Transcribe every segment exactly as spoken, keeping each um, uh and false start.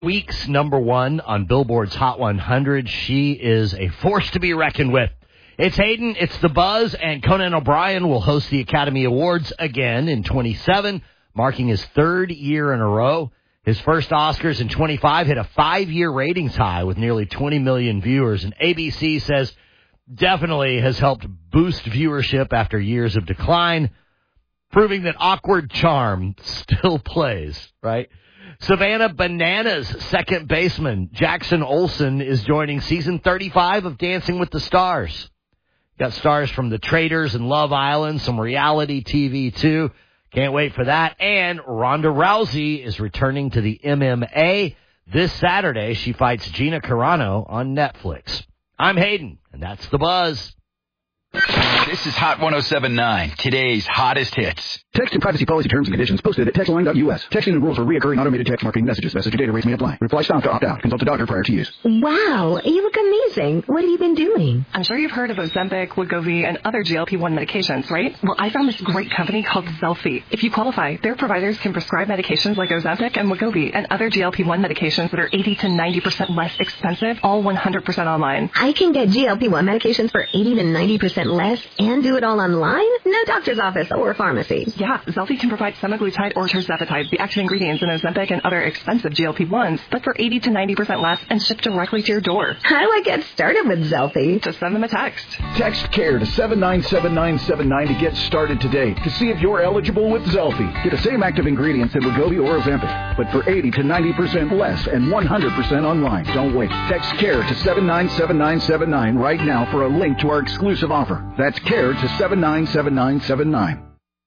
Week's number one on Billboard's Hot one hundred. She is a force to be reckoned with. It's Hayden, it's The Buzz, and Conan O'Brien will host the Academy Awards again in twenty-seven, marking his third year in a row. His first Oscars in twenty-five hit a five-year ratings high with nearly twenty million viewers, and A B C says definitely has helped boost viewership after years of decline, proving that awkward charm still plays, right? Savannah Bananas second baseman Jackson Olsen is joining season thirty-five of Dancing with the Stars. Got stars from The Traitors and Love Island, some reality T V too. Can't wait for that. And Ronda Rousey is returning to the M M A. This Saturday, she fights Gina Carano on Netflix. I'm Hayden, and that's The Buzz. This is Hot one oh seven point nine, today's hottest hits. Text and privacy policy terms and conditions posted at text line dot U S. Texting and rules for reoccurring automated text marketing messages. Message data rates may apply. Reply stop to opt out. Consult a doctor prior to use. Wow, you look amazing. What have you been doing? I'm sure you've heard of Ozempic, Wegovy, and other G L P one medications, right? Well, I found this great company called Zelfie. If you qualify, their providers can prescribe medications like Ozempic and Wegovy and other G L P one medications that are eighty to ninety percent less expensive, all one hundred percent online. I can get G L P one medications for eighty to ninety percent less and do it all online? No doctor's office or pharmacy. Yeah, Zelfie can provide semaglutide or tirzepatide, the active ingredients in Ozempic and other expensive G L P ones, but for eighty to ninety percent less and shipped directly to your door. How do I get started with Zelfie? Just send them a text. Text CARE to seven nine seven nine seven nine to get started today to see if you're eligible with Zelfie. Get the same active ingredients in Wegovy or Ozempic, but for eighty to ninety percent less and one hundred percent online. Don't wait. Text CARE to seven nine seven nine seven nine right now for a link to our exclusive offer. That's CARE to seven nine seven nine seven nine.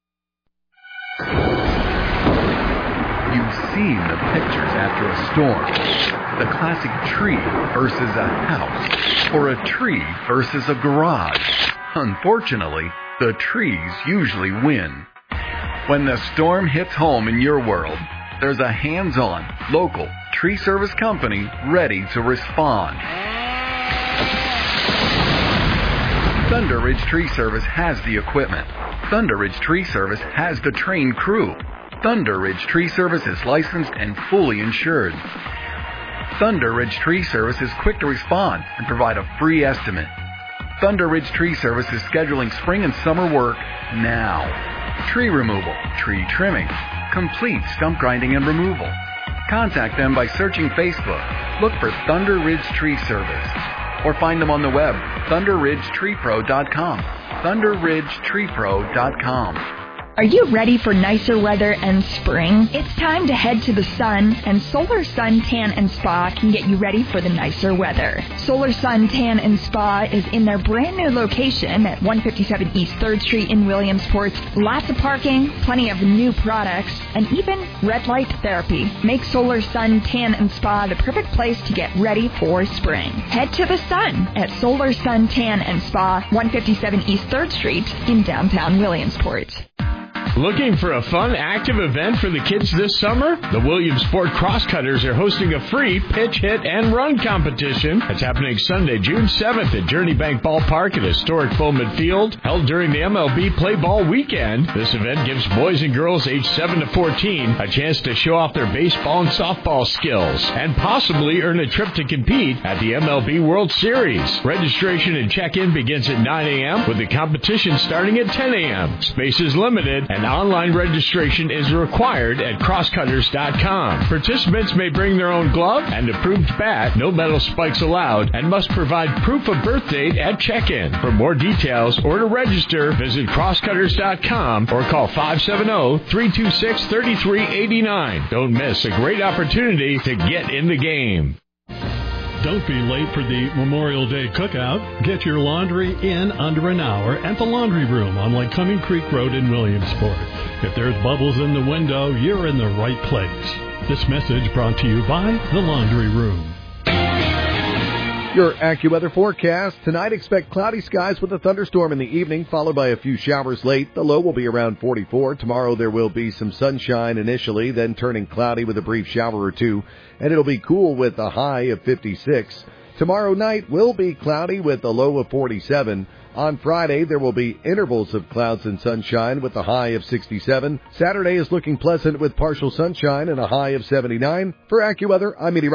You've seen the pictures after a storm. The classic tree versus a house, or a tree versus a garage. Unfortunately, the trees usually win. When the storm hits home in your world, there's a hands-on, local tree service company ready to respond. Thunder Ridge Tree Service has the equipment. Thunder Ridge Tree Service has the trained crew. Thunder Ridge Tree Service is licensed and fully insured. Thunder Ridge Tree Service is quick to respond and provide a free estimate. Thunder Ridge Tree Service is scheduling spring and summer work now. Tree removal, tree trimming, complete stump grinding and removal. Contact them by searching Facebook. Look for Thunder Ridge Tree Service. Or find them on the web, thunder ridge tree pro dot com. thunder ridge tree pro dot com. Are you ready for nicer weather and spring? It's time to head to the sun, and Solar Sun Tan and Spa can get you ready for the nicer weather. Solar Sun Tan and Spa is in their brand new location at one fifty-seven East third Street in Williamsport. Lots of parking, plenty of new products, and even red light therapy. Make Solar Sun Tan and Spa the perfect place to get ready for spring. Head to the sun at Solar Sun Tan and Spa, one fifty-seven East third Street in downtown Williamsport. Looking for a fun, active event for the kids this summer? The Williamsport Crosscutters are hosting a free pitch, hit, and run competition. It's happening Sunday, June seventh at Journey Bank Ballpark at historic Bowman Field, held during the M L B Play Ball weekend. This event gives boys and girls aged seven to fourteen a chance to show off their baseball and softball skills and possibly earn a trip to compete at the M L B World Series. Registration and check-in begins at nine a.m. with the competition starting at ten a.m. Space is limited and online registration is required at crosscutters dot com. Participants may bring their own glove and approved bat, no metal spikes allowed, and must provide proof of birth date at check-in. For more details or to register, visit crosscutters dot com or call five seven zero, three two six, three three eight nine. Don't miss a great opportunity to get in the game. Don't be late for the Memorial Day cookout. Get your laundry in under an hour at the Laundry Room on Lycoming Creek Road in Williamsport. If there's bubbles in the window, you're in the right place. This message brought to you by the Laundry Room. Your AccuWeather forecast. Tonight, expect cloudy skies with a thunderstorm in the evening, followed by a few showers late. The low will be around forty-four. Tomorrow, there will be some sunshine initially, then turning cloudy with a brief shower or two. And it'll be cool with a high of fifty-six. Tomorrow night will be cloudy with a low of forty-seven. On Friday, there will be intervals of clouds and sunshine with a high of sixty-seven. Saturday is looking pleasant with partial sunshine and a high of seventy-nine. For AccuWeather, I'm meteorologist